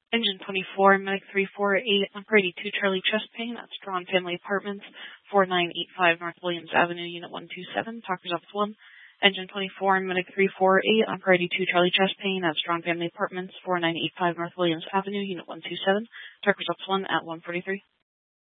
Engine 24, Medic 348, Number 82, Charlie Chest Pain at Strawn Family Apartments, 4985 North Williams Avenue, Unit 127, Talker's Office 1. Engine 24, Medic 348, Number 82, Charlie Chest Pain at Strawn Family Apartments, 4985 North Williams Avenue, Unit 127, Talker's Office 1 at 143.